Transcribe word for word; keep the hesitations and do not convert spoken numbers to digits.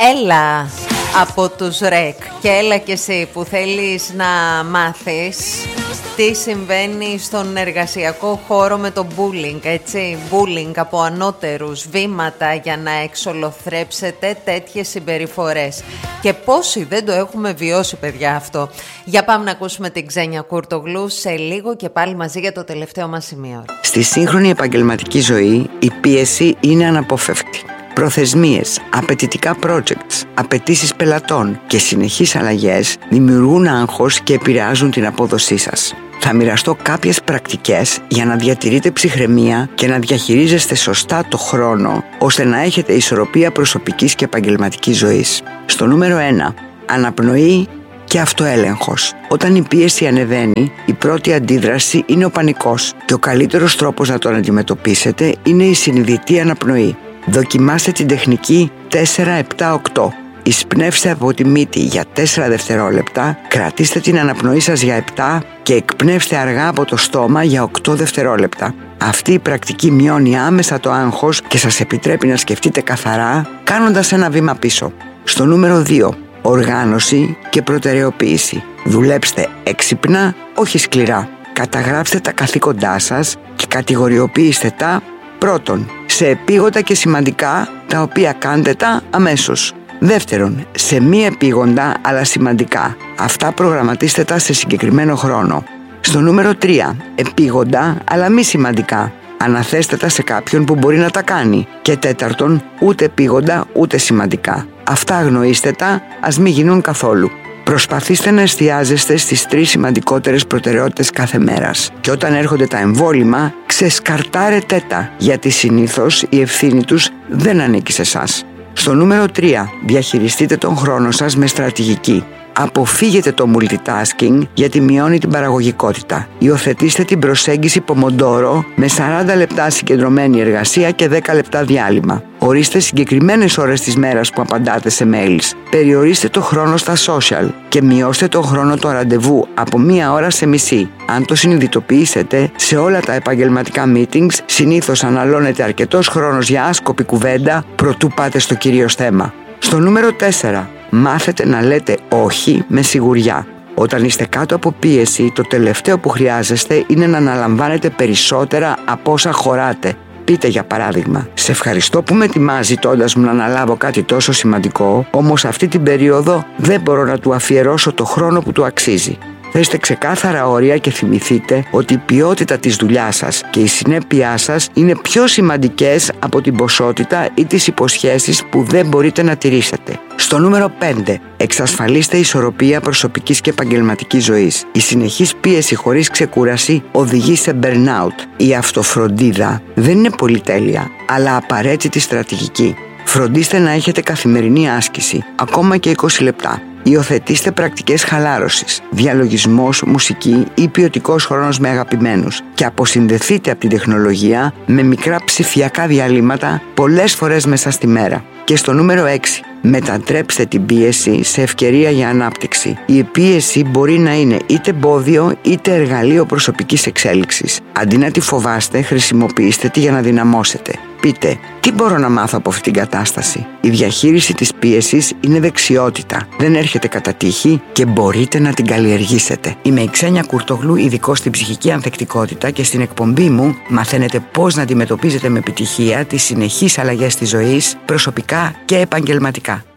Έλα από τους ρεκ και έλα και εσύ που θέλεις να μάθεις τι συμβαίνει στον εργασιακό χώρο με το bullying, έτσι, bullying από ανώτερους, βήματα για να εξολοθρέψετε τέτοιες συμπεριφορές. Και πόσοι δεν το έχουμε βιώσει, παιδιά, αυτό. Για πάμε να ακούσουμε την Ξένια Κουρτογλού σε λίγο και πάλι μαζί για το τελευταίο μας σημείο. Στη σύγχρονη επαγγελματική ζωή η πίεση είναι αναπόφευκτη. Προθεσμίες, απαιτητικά projects, απαιτήσεις πελατών και συνεχείς αλλαγές δημιουργούν άγχος και επηρεάζουν την απόδοσή σας. Θα μοιραστώ κάποιες πρακτικές για να διατηρείτε ψυχραιμία και να διαχειρίζεστε σωστά το χρόνο, ώστε να έχετε ισορροπία προσωπικής και επαγγελματικής ζωής. Στο νούμερο ένα, αναπνοή και αυτοέλεγχος. Όταν η πίεση ανεβαίνει, η πρώτη αντίδραση είναι ο πανικός και ο καλύτερος τρόπος να τον αντιμετωπίσετε είναι η συνειδητή αναπνοή. Δοκιμάστε την τεχνική τέσσερα επτά οκτώ. Εισπνεύστε από τη μύτη για τέσσερα δευτερόλεπτα, κρατήστε την αναπνοή σας για επτά και εκπνεύστε αργά από το στόμα για οκτώ δευτερόλεπτα. Αυτή η πρακτική μειώνει άμεσα το άγχος και σας επιτρέπει να σκεφτείτε καθαρά, κάνοντας ένα βήμα πίσω. Στο νούμερο δύο, οργάνωση και προτεραιοποίηση. Δουλέψτε έξυπνα, όχι σκληρά. Καταγράψτε τα καθήκοντά σας και κατηγοριοποιήστε τα πρώτον, σε επίγοντα και σημαντικά, τα οποία κάντε τα αμέσως. Δεύτερον, σε μη επίγοντα αλλά σημαντικά. Αυτά προγραμματίστε τα σε συγκεκριμένο χρόνο. Στο νούμερο τρία, επίγοντα αλλά μη σημαντικά. Αναθέστε τα σε κάποιον που μπορεί να τα κάνει. Και τέταρτον, ούτε επίγοντα ούτε σημαντικά. Αυτά αγνοήστε τα, ας μην γίνουν καθόλου. Προσπαθήστε να εστιάζεστε στις τρεις σημαντικότερες προτεραιότητες κάθε μέρας. Και όταν έρχονται τα εμβόλυμα, ξεσκαρτάρετε τα, γιατί συνήθως η ευθύνη τους δεν ανήκει σε εσάς. Στο νούμερο τρία, διαχειριστείτε τον χρόνο σας με στρατηγική. Αποφύγετε το multitasking γιατί μειώνει την παραγωγικότητα. Υιοθετήστε την προσέγγιση Pomodoro με σαράντα λεπτά συγκεντρωμένη εργασία και δέκα λεπτά διάλειμμα. Ορίστε συγκεκριμένες ώρες της μέρας που απαντάτε σε mails. Περιορίστε το χρόνο στα social και μειώστε τον χρόνο του ραντεβού από μία ώρα σε μισή. Αν το συνειδητοποιήσετε, σε όλα τα επαγγελματικά meetings συνήθως αναλώνεται αρκετός χρόνος για άσκοπη κουβέντα προτού πάτε στο κυρίως θέμα. Στο νούμερο τέσσερα, μάθετε να λέτε όχι με σιγουριά. Όταν είστε κάτω από πίεση, το τελευταίο που χρειάζεστε είναι να αναλαμβάνετε περισσότερα από όσα χωράτε. Πείτε για παράδειγμα, σε ευχαριστώ που με τιμάς ζητώντας μου να αναλάβω κάτι τόσο σημαντικό, όμως αυτή την περίοδο δεν μπορώ να του αφιερώσω το χρόνο που του αξίζει. Θέστε ξεκάθαρα όρια και θυμηθείτε ότι η ποιότητα της δουλειάς σας και η συνέπειά σας είναι πιο σημαντικές από την ποσότητα ή τις υποσχέσεις που δεν μπορείτε να τηρήσετε. Στο νούμερο πέντε, εξασφαλίστε ισορροπία προσωπικής και επαγγελματικής ζωής. Η συνεχής πίεση χωρίς ξεκούραση οδηγεί σε burnout. Η αυτοφροντίδα δεν είναι πολυτέλεια, αλλά απαραίτητη στρατηγική. Φροντίστε να έχετε καθημερινή άσκηση, ακόμα και είκοσι λεπτά. Υιοθετήστε πρακτικές χαλάρωσης, διαλογισμός, μουσική ή ποιοτικός χρόνος με αγαπημένους και αποσυνδεθείτε από την τεχνολογία με μικρά ψηφιακά διαλύματα πολλές φορές μέσα στη μέρα. Και στο νούμερο έξι, μετατρέψτε την πίεση σε ευκαιρία για ανάπτυξη. Η πίεση μπορεί να είναι είτε εμπόδιο είτε εργαλείο προσωπικής εξέλιξης. Αντί να τη φοβάστε, χρησιμοποιήστε τη για να δυναμώσετε. Πείτε, τι μπορώ να μάθω από αυτή την κατάσταση. Η διαχείριση της πίεσης είναι δεξιότητα. Δεν έρχεται κατά τύχη και μπορείτε να την καλλιεργήσετε. Είμαι η Ξένια Κουρτογλού, ειδικός στην ψυχική ανθεκτικότητα, και στην εκπομπή μου μαθαίνετε πώς να αντιμετωπίζετε με επιτυχία τις συνεχείς αλλαγές της ζωής, προσωπικά και επαγγελματικά.